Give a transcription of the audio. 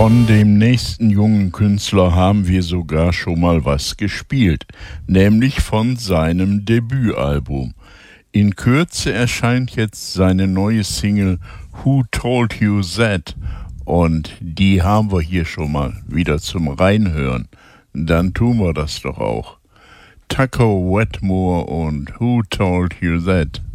Von dem nächsten jungen Künstler haben wir sogar schon mal was gespielt, nämlich von seinem Debütalbum. In Kürze erscheint jetzt seine neue Single Who Told You That und die haben wir hier schon mal wieder zum Reinhören. Dann tun wir das doch auch. Taco Wetmore und Who Told You That?